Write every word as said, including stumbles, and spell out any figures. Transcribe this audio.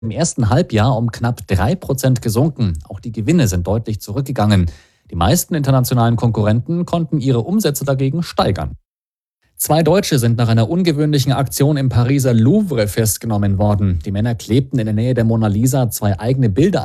im ersten Halbjahr um knapp drei Prozent gesunken. Auch die Gewinne sind deutlich zurückgegangen. Die meisten internationalen Konkurrenten konnten ihre Umsätze dagegen steigern. Zwei Deutsche sind nach einer ungewöhnlichen Aktion im Pariser Louvre festgenommen worden. Die Männer klebten in der Nähe der Mona Lisa zwei eigene Bilder